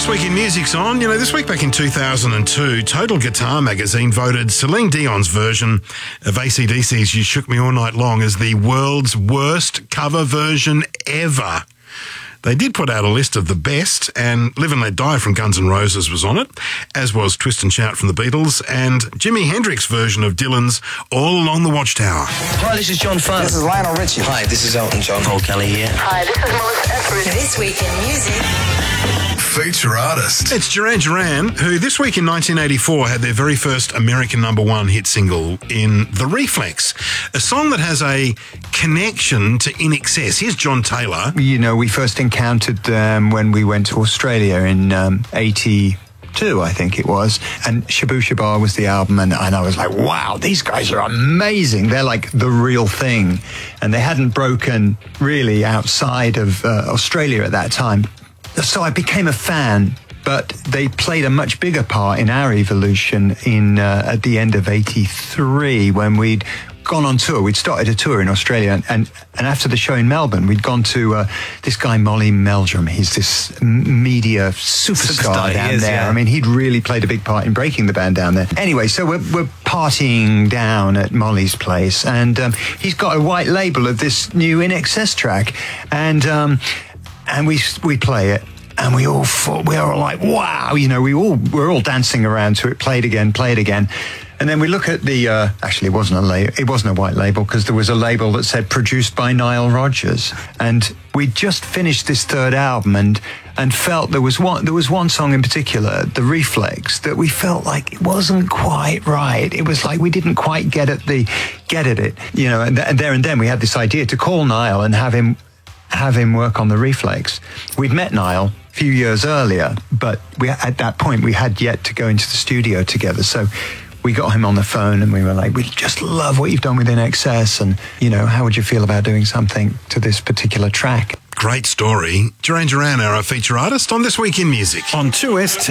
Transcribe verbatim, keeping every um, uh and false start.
This Week in Music's on. You know, this week back in two thousand two, Total Guitar magazine voted Celine Dion's version of A C D C's You Shook Me All Night Long as the world's worst cover version ever. They did put out a list of the best, and Live and Let Die from Guns N' Roses was on it, as was Twist and Shout from the Beatles, and Jimi Hendrix's version of Dylan's All Along the Watchtower. Hi, this is John Farr. This is Lionel Richie. Hi, this is Elton John. Paul Kelly here. Hi, this is Melissa Etheridge. This Week in Music. Feature artist. It's Duran Duran, who this week in nineteen eighty-four had their very first American number one hit single in The Reflex, a song that has a connection to In Excess. Here's John Taylor. You know, we first encountered them when we went to Australia in um, eighty-two, I think it was, and Shabu Shabar was the album, and, and I was like, wow, these guys are amazing. They're like the real thing. And they hadn't broken really outside of uh, Australia at that time. So I became a fan, but they played a much bigger part in our evolution in uh, at the end of eighty-three when we'd gone on tour. We'd started a tour in Australia, and, and, and after the show in Melbourne, we'd gone to uh, this guy, Molly Meldrum. He's this media superstar, superstar down is, there. yeah. I mean, he'd really played a big part in breaking the band down there. Anyway, so we're, we're partying down at Molly's place, and um, he's got a white label of this new In Excess track, and um, and we we play it. And we all thought, we were all like, wow, you know, we all, we're all dancing around to it, play it again, play it again. And then we look at the, uh, actually it wasn't a la- it wasn't a white label, because there was a label that said produced by Nile Rodgers. And we just finished this third album and, and felt there was one, there was one song in particular, The Reflex, that we felt like it wasn't quite right. It was like we didn't quite get at the, get at it, you know, and, th- and there and then we had this idea to call Nile and have him, have him work on The Reflex. We'd met Nile a few years earlier, but we, at that point we had yet to go into the studio together. So we got him on the phone and we were like, we just love what you've done with In Excess, and, you know, how would you feel about doing something to this particular track? Great story. Duran Duran are our feature artist on This Week in Music. On two S T.